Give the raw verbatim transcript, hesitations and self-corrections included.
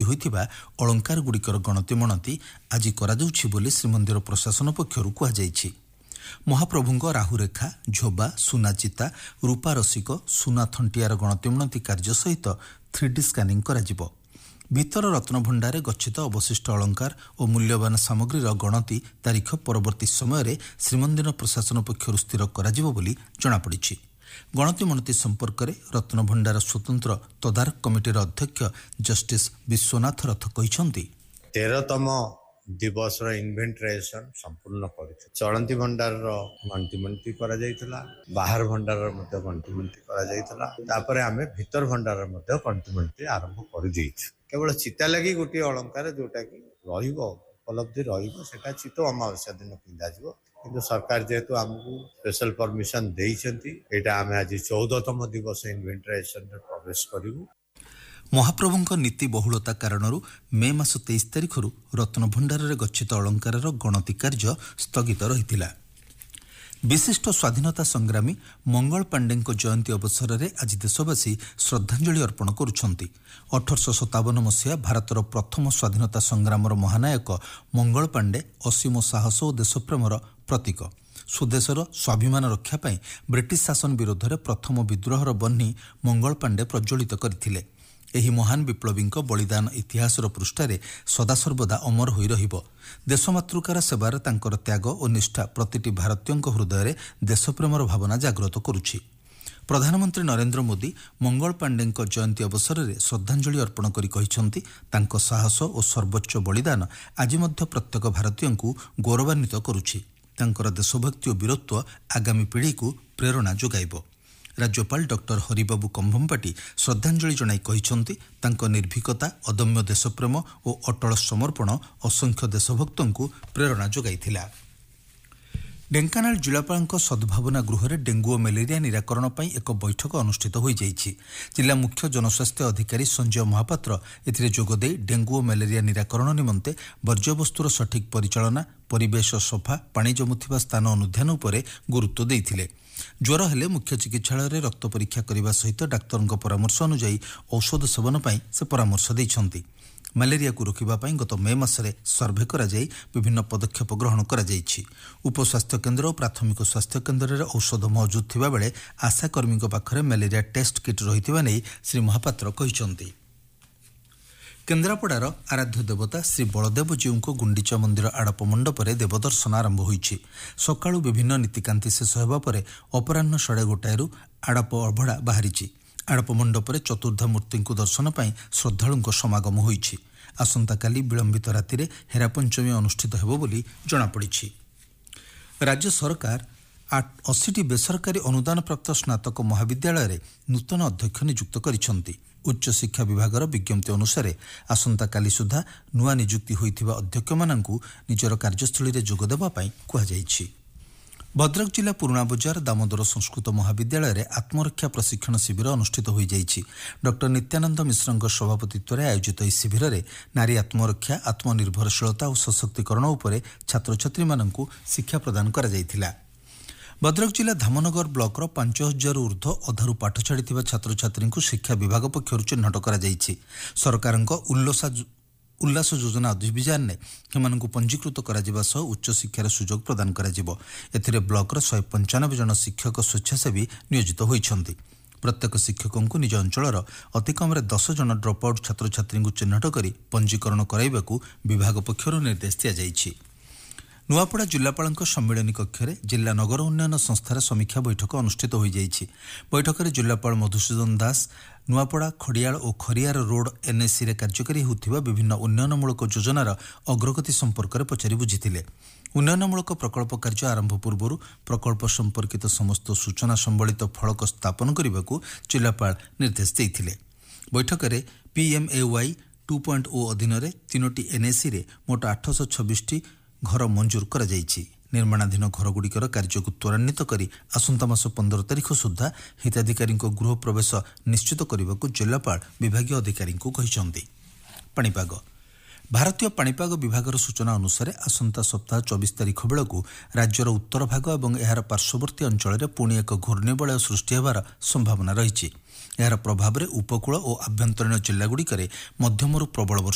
ହୋଇଥିବା ଅଳଙ୍କାରଗୁଡ଼ିକର ଗଣତି ମଣତି ଆଜି କରାଯାଉଛି ବୋଲି ଶ୍ରୀମନ୍ଦିର ପ୍ରଶାସନ ପକ୍ଷରୁ କୁହାଯାଇଛି। ମହାପ୍ରଭୁଙ୍କ ରାହୁରେଖା, ଝୋବା, ସୁନା ଚିତା, ରୂପା ରସିକ, ସୁନା ଥଣ୍ଟିଆର ଗଣତିମଣତି କାର୍ଯ୍ୟ ସହିତ ଥ୍ରିଡି ସ୍କାନିଂ କରାଯିବ। ଭିତର ରତ୍ନଭଣ୍ଡାରେ ଗଚ୍ଛିତ ଅବଶିଷ୍ଟ ଅଳଙ୍କାର ଓ ମୂଲ୍ୟବାନ ସାମଗ୍ରୀର ଗଣତି ତାରିଖ ପରବର୍ତ୍ତୀ ସମୟରେ ଶ୍ରୀମନ୍ଦିର ପ୍ରଶାସନ ପକ୍ଷରୁ ସ୍ଥିର କରାଯିବ ବୋଲି ଜଣାପଡ଼ିଛି। ଗଣତିମଣତି ସମ୍ପର୍କରେ ରତ୍ନଭଣ୍ଡାର ସ୍ୱତନ୍ତ୍ର ତଦାରଖ କମିଟିର ଅଧ୍ୟକ୍ଷ ଜଷ୍ଟିସ୍ ବିଶ୍ୱନାଥ ରଥ କହିଛନ୍ତି, ତେରତମ ଦିବସର ଇନଭେଣ୍ଟରାଇଜେସନ ସମ୍ପୂର୍ଣ୍ଣ କରିଥିଲା। ଚଳନ୍ତି ଭଣ୍ଡାରର ଗଣତିମଣତି କରାଯାଇଥିଲା, ବାହାର ଭଣ୍ଡାରର ମଧ୍ୟ ଗଣତିମଣତି କରାଯାଇଥିଲା। ତାପରେ ଆମେ ଭିତର ଭଣ୍ଡାରର ମଧ୍ୟ ଗଣତିମଣତି ଆରମ୍ଭ କରିଦେଇଛୁ। କେବଳ ଚିତା ଲାଗି ଗୋଟିଏ ଅଳଙ୍କାର ଯୋଉଟା କି ରହିବ, ଉପଲବ୍ଧି ରହିବ, ସେଟା ଚିତ୍ତ ଅମାବାସ୍ୟା ଦିନ ପିନ୍ଧାଯିବ। କିନ୍ତୁ ସରକାର ଯେହେତୁ ଆମକୁ ସ୍ପେଶାଲ ପରମିଶନ ଦେଇଛନ୍ତି, ଏଇଟା ଆମେ ଆଜି ଚଉଦତମ ଦିବସ ଇନଭେଣ୍ଟରାଇଜେସନରେ ପ୍ରବେଶ କରିବୁ। ମହାପ୍ରଭୁଙ୍କ ନୀତି ବହୁଳତା କାରଣରୁ ମେ ମାସ ତେଇଶ ତାରିଖରୁ ରତ୍ନଭଣ୍ଡାରରେ ଗଚ୍ଛିତ ଅଳଙ୍କାରର ଗଣତି କାର୍ଯ୍ୟ ସ୍ଥଗିତ ରହିଥିଲା। ବିଶିଷ୍ଟ ସ୍ୱାଧୀନତା ସଂଗ୍ରାମୀ ମଙ୍ଗଳ ପାଣ୍ଡେଙ୍କ ଜୟନ୍ତୀ ଅବସରରେ ଆଜି ଦେଶବାସୀ ଶ୍ରଦ୍ଧାଞ୍ଜଳି ଅର୍ପଣ କରୁଛନ୍ତି। ଅଠରଶହ ସତାବନ ମସିହା ଭାରତର ପ୍ରଥମ ସ୍ୱାଧୀନତା ସଂଗ୍ରାମର ମହାନାୟକ ମଙ୍ଗଳ ପାଣ୍ଡେ ଅସୀମ ସାହସ ଓ ଦେଶପ୍ରେମର ପ୍ରତୀକ। ସ୍ୱଦେଶର ସ୍ୱାଭିମାନ ରକ୍ଷା ପାଇଁ ବ୍ରିଟିଶ ଶାସନ ବିରୋଧରେ ପ୍ରଥମ ବିଦ୍ରୋହର ବହ୍ନି ମଙ୍ଗଳ ପାଣ୍ଡେ ପ୍ରଜ୍ୱଳିତ କରିଥିଲେ। ଏହି ମହାନ ବିପ୍ଳବୀଙ୍କ ବଳିଦାନ ଇତିହାସର ପୃଷ୍ଠାରେ ସଦାସର୍ବଦା ଅମର ହୋଇ ରହିବ। ଦେଶମାତୃକାର ସେବାରେ ତାଙ୍କର ତ୍ୟାଗ ଓ ନିଷ୍ଠା ପ୍ରତିଟି ଭାରତୀୟଙ୍କ ହୃଦୟରେ ଦେଶପ୍ରେମର ଭାବନା ଜାଗ୍ରତ କରୁଛି। ପ୍ରଧାନମନ୍ତ୍ରୀ ନରେନ୍ଦ୍ର ମୋଦି ମଙ୍ଗଳ ପାଣ୍ଡେଙ୍କ ଜୟନ୍ତୀ ଅବସରରେ ଶ୍ରଦ୍ଧାଞ୍ଜଳି ଅର୍ପଣ କରି କହିଛନ୍ତି, ତାଙ୍କ ସାହସ ଓ ସର୍ବୋଚ୍ଚ ବଳିଦାନ ଆଜି ମଧ୍ୟ ପ୍ରତ୍ୟେକ ଭାରତୀୟଙ୍କୁ ଗୌରବାନ୍ୱିତ କରୁଛି। ତାଙ୍କର ଦେଶଭକ୍ତି ଓ ବୀରତ୍ୱ ଆଗାମୀ ପିଢ଼ିକୁ ପ୍ରେରଣା ଯୋଗାଇବ। ରାଜ୍ୟପାଳ ଡକ୍ଟର ହରିବାବୁ କମ୍ଭମ୍ପାଟି ଶ୍ରଦ୍ଧାଞ୍ଜଳି ଜଣାଇ କହିଛନ୍ତି, ତାଙ୍କ ନିର୍ଭୀକତା, ଅଦମ୍ୟ ଦେଶପ୍ରେମ ଓ ଅଟଳ ସମର୍ପଣ ଅସଂଖ୍ୟ ଦେଶଭକ୍ତଙ୍କୁ ପ୍ରେରଣା ଯୋଗାଇଥିଲା। ଢେଙ୍କାନାଳ ଜିଲ୍ଲାପାଳଙ୍କ ସଦ୍ଭାବନା ଗୃହରେ ଡେଙ୍ଗୁ ଓ ମ୍ୟାଲେରିଆ ନିରାକରଣ ପାଇଁ ଏକ ବୈଠକ ଅନୁଷ୍ଠିତ ହୋଇଯାଇଛି। ଜିଲ୍ଲା ମୁଖ୍ୟ ଜନସ୍ୱାସ୍ଥ୍ୟ ଅଧିକାରୀ ସଞ୍ଜୟ ମହାପାତ୍ର ଏଥିରେ ଯୋଗଦେଇ ଡେଙ୍ଗୁ ଓ ମ୍ୟାଲେରିଆ ନିରାକରଣ ନିମନ୍ତେ ବର୍ଜ୍ୟବସ୍ତୁର ସଠିକ୍ ପରିଚାଳନା, ପରିବେଶ ସଫା, ପାଣି ଜମୁଥିବା ସ୍ଥାନ ଅନୁଧ୍ୟାନ ଉପରେ ଗୁରୁତ୍ୱ ଦେଇଥିଲେ। ଜ୍ୱର ହେଲେ ମୁଖ୍ୟ ଚିକିତ୍ସାଳୟରେ ରକ୍ତ ପରୀକ୍ଷା କରିବା ସହିତ ଡାକ୍ତରଙ୍କ ପରାମର୍ଶ ଅନୁଯାୟୀ ଔଷଧ ସେବନ ପାଇଁ ସେ ପରାମର୍ଶ ଦେଇଛନ୍ତି। ମ୍ୟାଲେରିଆକୁ ରୋକିବା ପାଇଁ ଗତ ମେ ମାସରେ ସର୍ଭେ କରାଯାଇ ବିଭିନ୍ନ ପଦକ୍ଷେପ ଗ୍ରହଣ କରାଯାଇଛି। ଉପସ୍ୱାସ୍ଥ୍ୟ କେନ୍ଦ୍ର ଓ ପ୍ରାଥମିକ ସ୍ୱାସ୍ଥ୍ୟ କେନ୍ଦ୍ରରେ ଔଷଧ ମହଜୁଦ ଥିବାବେଳେ ଆଶାକର୍ମୀଙ୍କ ପାଖରେ ମ୍ୟାଲେରିଆ ଟେଷ୍ଟ କିଟ୍ ରହିଥିବା ନେଇ ଶ୍ରୀ ମହାପାତ୍ର କହିଛନ୍ତି। କେନ୍ଦ୍ରାପଡ଼ାର ଆରାଧ୍ୟ ଦେବତା ଶ୍ରୀ ବଳଦେବଜୀଉଙ୍କ ଗୁଣ୍ଡିଚା ମନ୍ଦିର ଆଡ଼ପ ମଣ୍ଡପରେ ଦେବଦର୍ଶନ ଆରମ୍ଭ ହୋଇଛି। ସକାଳୁ ବିଭିନ୍ନ ନୀତିକାନ୍ତି ଶେଷ ହେବା ପରେ ଅପରାହ୍ନ ସାଢ଼େ ଗୋଟାଏରୁ ଆଡ଼ପ ଅଭଡ଼ା ବାହାରିଛି। ଆଡ଼ପ ମଣ୍ଡପରେ ଚତୁର୍ଦ୍ଧା ମୂର୍ତ୍ତିଙ୍କୁ ଦର୍ଶନ ପାଇଁ ଶ୍ରଦ୍ଧାଳୁଙ୍କ ସମାଗମ ହୋଇଛି। ଆସନ୍ତାକାଲି ବିଳମ୍ବିତ ରାତିରେ ହେରାପଞ୍ଚମୀ ଅନୁଷ୍ଠିତ ହେବ ବୋଲି ଜଣାପଡ଼ିଛି। ରାଜ୍ୟ ସରକାର ଅଶୀଟି ବେସରକାରୀ ଅନୁଦାନପ୍ରାପ୍ତ ସ୍ନାତକ ମହାବିଦ୍ୟାଳୟରେ ନୂତନ ଅଧ୍ୟକ୍ଷ ନିଯୁକ୍ତ କରିଛନ୍ତି। ଉଚ୍ଚଶିକ୍ଷା ବିଭାଗର ବିଜ୍ଞପ୍ତି ଅନୁସାରେ ଆସନ୍ତାକାଲି ସୁଦ୍ଧା ନୂଆ ନିଯୁକ୍ତି ହୋଇଥିବା ଅଧ୍ୟକ୍ଷମାନଙ୍କୁ ନିଜର କାର୍ଯ୍ୟସ୍ଥଳୀରେ ଯୋଗଦେବା ପାଇଁ କୁହାଯାଇଛି। ଭଦ୍ରକ ଜିଲ୍ଲା ପୁରୁଣାବଜାର ଦାମୋଦର ସଂସ୍କୃତ ମହାବିଦ୍ୟାଳୟରେ ଆତ୍ମରକ୍ଷା ପ୍ରଶିକ୍ଷଣ ଶିବିର ଅନୁଷ୍ଠିତ ହୋଇଯାଇଛି। ଡକ୍ଟର ନିତ୍ୟାନନ୍ଦ ମିଶ୍ରଙ୍କ ସଭାପତିତ୍ୱରେ ଆୟୋଜିତ ଏହି ଶିବିରରେ ନାରୀ ଆତ୍ମରକ୍ଷା, ଆତ୍ମନିର୍ଭରଶୀଳତା ଓ ସଶକ୍ତିକରଣ ଉପରେ ଛାତ୍ରଛାତ୍ରୀମାନଙ୍କୁ ଶିକ୍ଷା ପ୍ରଦାନ କରାଯାଇଥିଲା। ଭଦ୍ରକ ଜିଲ୍ଲା ଧାମନଗର ବ୍ଲକର ପାଞ୍ଚ ହଜାରରୁ ଉର୍ଦ୍ଧ୍ୱ ଅଧାରୁ ପାଠ ଛାଡ଼ିଥିବା ଛାତ୍ରଛାତ୍ରୀଙ୍କୁ ଶିକ୍ଷା ବିଭାଗ ପକ୍ଷରୁ ଚିହ୍ନଟ କରାଯାଇଛି। ସରକାରଙ୍କ ଉଲ୍ଲାସ ଉଲ୍ଲାସ ଯୋଜନା ଅଭିଯାନରେ ସେମାନଙ୍କୁ ପଞ୍ଜୀକୃତ କରାଯିବା ସହ ଉଚ୍ଚଶିକ୍ଷାର ସୁଯୋଗ ପ୍ରଦାନ କରାଯିବ। ଏଥିରେ ବ୍ଲକର ଶହେ ପଞ୍ଚାନବେ ଜଣ ଶିକ୍ଷକ ସ୍ୱେଚ୍ଛାସେବୀ ନିୟୋଜିତ ହୋଇଛନ୍ତି। ପ୍ରତ୍ୟେକ ଶିକ୍ଷକଙ୍କୁ ନିଜ ଅଞ୍ଚଳର ଅତିକମରେ ଦଶ ଜଣ ଡ୍ରପ୍ ଆଉଟ୍ ଛାତ୍ରଛାତ୍ରୀଙ୍କୁ ଚିହ୍ନଟ କରି ପଞ୍ଜୀକରଣ କରାଇବାକୁ ବିଭାଗ ପକ୍ଷରୁ ନିର୍ଦ୍ଦେଶ ଦିଆଯାଇଛି। ନୂଆପଡ଼ା ଜିଲ୍ଲାପାଳଙ୍କ ସମ୍ମିଳନୀ କକ୍ଷରେ ଜିଲ୍ଲା ନଗର ଉନ୍ନୟନ ସଂସ୍ଥାର ସମୀକ୍ଷା ବୈଠକ ଅନୁଷ୍ଠିତ ହୋଇଯାଇଛି। ବୈଠକରେ ଜିଲ୍ଲାପାଳ ମଧୁସୂଦନ ଦାସ ନୂଆପଡ଼ା, ଖଡ଼ିଆଳ ଓ ଖରିଆର ରୋଡ୍ ଏନ୍ଏସିରେ କାର୍ଯ୍ୟକାରୀ ହେଉଥିବା ବିଭିନ୍ନ ଉନ୍ନୟନମୂଳକ ଯୋଜନାର ଅଗ୍ରଗତି ସମ୍ପର୍କରେ ପଚାରି ବୁଝିଥିଲେ। ଉନ୍ନୟନମୂଳକ ପ୍ରକଳ୍ପ କାର୍ଯ୍ୟ ଆରମ୍ଭ ପୂର୍ବରୁ ପ୍ରକଳ୍ପ ସମ୍ପର୍କିତ ସମସ୍ତ ସୂଚନା ସମ୍ବଳିତ ଫଳକ ସ୍ଥାପନ କରିବାକୁ ଜିଲ୍ଲାପାଳ ନିର୍ଦ୍ଦେଶ ଦେଇଥିଲେ। ବୈଠକରେ ପିଏମ୍ଏୱାଇ ଟୁ ପଏଣ୍ଟ ଓ ଅଧୀନରେ ତିନୋଟି ଏନ୍ଏସିରେ ମୋଟ ଆଠଶହ ଛବିଶଟି ଘର ମଞ୍ଜୁର କରାଯାଇଛି। ନିର୍ମାଣାଧୀନ ଘରଗୁଡ଼ିକର କାର୍ଯ୍ୟକୁ ତ୍ୱରାନ୍ୱିତ କରି ଆସନ୍ତା ମାସ ପନ୍ଦର ତାରିଖ ସୁଦ୍ଧା ହିତାଧିକାରୀଙ୍କ ଗୃହ ପ୍ରବେଶ ନିଶ୍ଚିତ କରିବାକୁ ଜିଲ୍ଲାପାଳ ବିଭାଗୀୟ ଅଧିକାରୀଙ୍କୁ କହିଛନ୍ତି। ପାଣିପାଗ। ଭାରତୀୟ ପାଣିପାଗ ବିଭାଗର ସୂଚନା ଅନୁସାରେ ଆସନ୍ତା ସପ୍ତାହ ଚବିଶ ତାରିଖ ବେଳକୁ ରାଜ୍ୟର ଉତ୍ତର ଭାଗ ଏବଂ ଏହାର ପାର୍ଶ୍ୱବର୍ତ୍ତୀ ଅଞ୍ଚଳରେ ପୁଣି ଏକ ଘୂର୍ଣ୍ଣିବଳୟ ସୃଷ୍ଟି ହେବାର ସମ୍ଭାବନା ରହିଛି। ଏହାର ପ୍ରଭାବରେ ଉପକୂଳ ଓ ଆଭ୍ୟନ୍ତରୀଣ ଜିଲ୍ଲାଗୁଡ଼ିକରେ ମଧ୍ୟମରୁ ପ୍ରବଳ ବର୍ଷା